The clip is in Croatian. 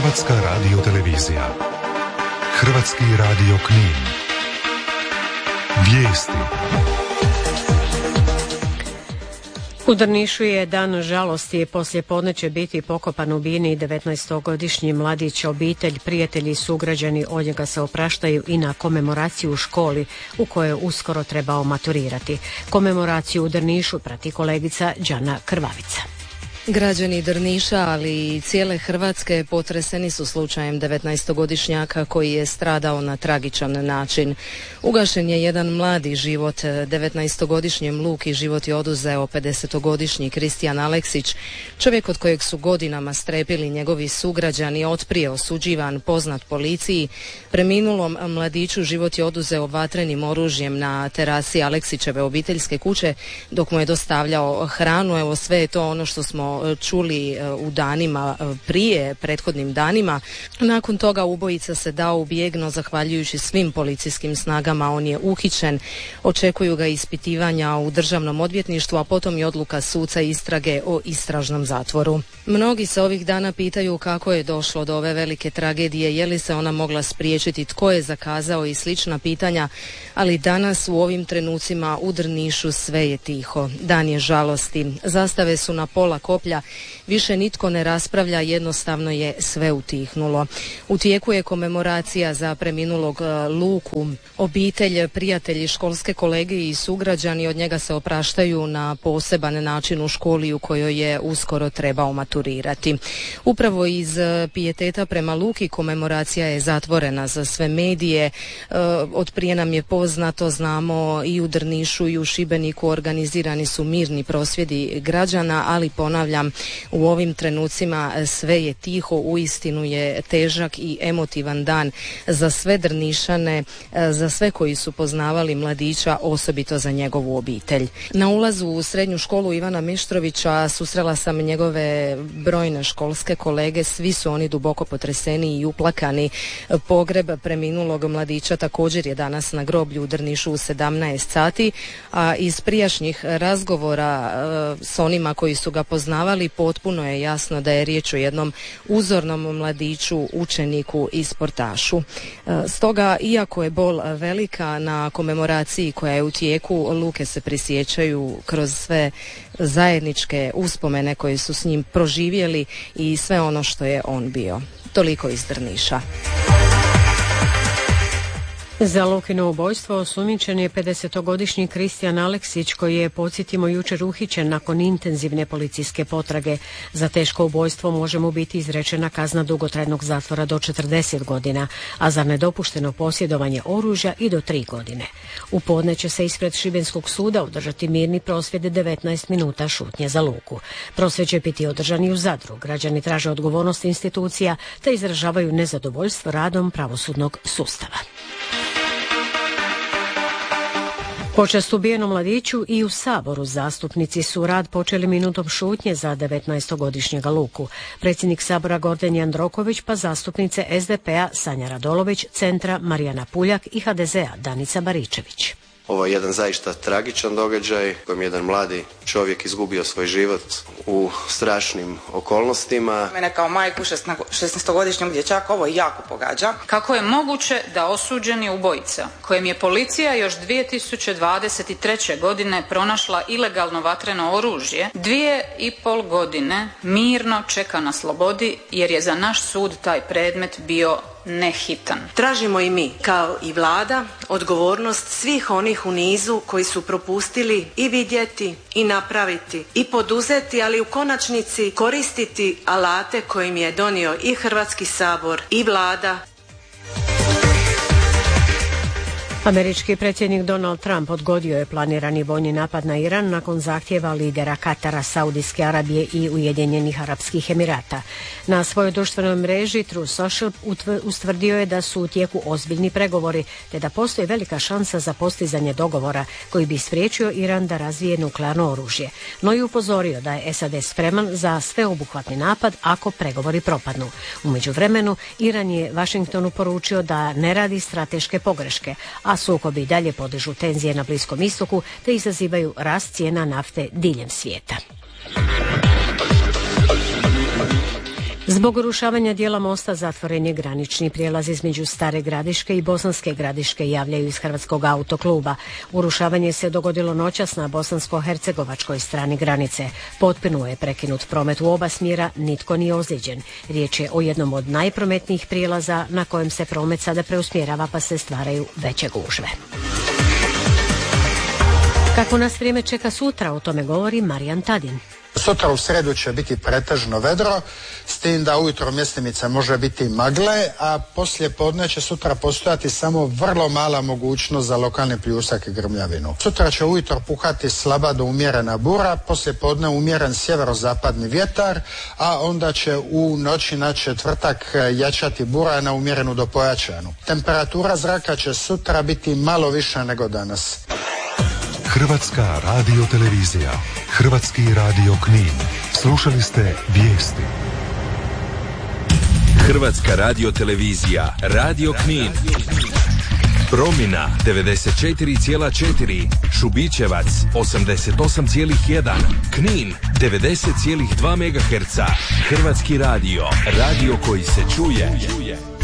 Hrvatska radiotelevizija. Hrvatski radio Knin. Vijesti. U Drnišu je dan žalosti. Poslije podne će biti pokopan ubijeni 19-godišnji mladić. Obitelj, prijatelji i sugrađani od njega se opraštaju i na komemoraciju u školi u kojoj uskoro trebao maturirati. Komemoraciju u Drnišu prati kolegica Đana Krvavica. Građani Drniša, ali i cijele Hrvatske potreseni su slučajem 19-godišnjaka koji je stradao na tragičan način. Ugašen je jedan mladi život, 19-godišnjem Luki život je oduzeo 50-godišnji Kristijan Aleksić, čovjek od kojeg su godinama strepili njegovi sugrađani, otprije osuđivan, poznat policiji. Preminulom mladiću život je oduzeo vatrenim oružjem na terasi Aleksićeve obiteljske kuće dok mu je dostavljao hranu. Evo, sve je to ono što smo čuli u danima prije, prethodnim danima. Nakon toga ubojica se dao u bijeg, no zahvaljujući svim policijskim snagama on je uhićen. Očekuju ga ispitivanja u državnom odvjetništvu, a potom i odluka suca istrage o istražnom zatvoru. Mnogi se ovih dana pitaju kako je došlo do ove velike tragedije, je li se ona mogla spriječiti, tko je zakazao i slična pitanja, ali danas u ovim trenucima u Drnišu sve je tiho. Dan je žalosti. Zastave su na pola koplja, više nitko ne raspravlja, jednostavno je sve utihnulo. U tijeku je komemoracija za preminulog Luku. Obitelj, prijatelji, školske kolege i sugrađani od njega se opraštaju na poseban način u školi u kojoj je uskoro trebao maturirati. Upravo iz pijeteta prema Luki komemoracija je zatvorena za sve medije. Od prije nam je poznato, znamo, i u Drnišu i u Šibeniku organizirani su mirni prosvjedi građana, ali ponavljam, u ovim trenucima sve je tiho. Uistinu je težak i emotivan dan za sve Drnišane, za sve koji su poznavali mladića, osobito za njegovu obitelj. Na ulazu u srednju školu Ivana Mištrovića susrela sam njegove brojne školske kolege, svi su oni duboko potreseni i uplakani. Pogreb preminulog mladića također je danas na groblju u Drnišu u 17 sati, a iz prijašnjih razgovora s onima koji su ga poznavali potpuno je jasno da je riječ o jednom uzornom mladiću, učeniku i sportašu. Stoga, iako je bol velika, na komemoraciji koja je u tijeku Luke se prisjećaju kroz sve zajedničke uspomene koje su s njim proživjeli i sve ono što je on bio. Toliko iz Drniša. Za Lukino ubojstvo osumnjičen je 50-godišnji Kristijan Aleksić koji je, podsjetimo, jučer uhićen nakon intenzivne policijske potrage. Za teško ubojstvo može mu biti izrečena kazna dugotrajnog zatvora do 40 godina, a za nedopušteno posjedovanje oružja i do 3 godine. U podne će se ispred Šibenskog suda održati mirni prosvjed 19 minuta šutnje za Luku. Prosvjed će biti održan i u Zadru. Građani traže odgovornost institucija te izražavaju nezadovoljstvo radom pravosudnog sustava. Počast ubijenom mladiću i u Saboru. Zastupnici su rad počeli minutom šutnje za 19-godišnjega Luku. Predsjednik Sabora Gordan Jandroković, pa zastupnice SDP-a Sanja Radolović, Centra Marijana Puljak i HDZ-a Danica Baričević. Ovo je jedan zaista tragičan događaj kojem jedan mladi čovjek izgubio svoj život u strašnim okolnostima. Mene kao majku 16-godišnjeg dječaka ovo jako pogađa. Kako je moguće da osuđeni ubojica, kojem je policija još 2023. godine pronašla ilegalno vatreno oružje, 2,5 godine mirno čeka na slobodi jer je za naš sud taj predmet bio nehitan. Tražimo i mi, kao i vlada, odgovornost svih onih u nizu koji su propustili i vidjeti i napraviti i poduzeti, ali u konačnici koristiti alate kojim je donio i Hrvatski sabor i vlada. Američki predsjednik Donald Trump odgodio je planirani vojni napad na Iran nakon zahtjeva lidera Katara, Saudijske Arabije i Ujedinjenih Arapskih Emirata. Na svojoj društvenoj mreži True Social ustvrdio je da su u tijeku ozbiljni pregovori te da postoji velika šansa za postizanje dogovora koji bi spriječio Iran da razvije nuklearno oružje. No i upozorio da je SAD spreman za sveobuhvatni napad ako pregovori propadnu. U međuvremenu Iran je Washingtonu poručio da ne radi strateške pogreške, a sukobi dalje podižu tenzije na Bliskom istoku te izazivaju rast cijena nafte diljem svijeta. Zbog urušavanja dijela mosta zatvoren je granični prijelaz između Stare Gradiške i Bosanske Gradiške, javljaju iz Hrvatskog autokluba. Urušavanje se dogodilo noćas na bosansko-hercegovačkoj strani granice. Potpuno je prekinut promet u oba smjera, nitko nije ozlijeđen. Riječ je o jednom od najprometnijih prijelaza na kojem se promet sada preusmjerava pa se stvaraju veće gužve. Kako nas vrijeme čeka sutra, o tome govori Marijan Tadin. Sutra u sredu će biti pretežno vedro, s tim da ujutro mjestimice može biti magle, a poslije podne će sutra postojati samo vrlo mala mogućnost za lokalni pljusak i grmljavinu. Sutra će ujutro puhati slaba do umjerena bura, poslije podne umjeren sjeverozapadni vjetar, a onda će u noći na četvrtak jačati bura na umjerenu do pojačanu. Temperatura zraka će sutra biti malo više nego danas. Hrvatska radiotelevizija, Hrvatski radio Knin. Slušali ste vijesti. Hrvatska radiotelevizija, Radio Knin. Promina 94,4, Šubićevac 88,1, Knin 90,2 MHz. Hrvatski radio, radio koji se čuje.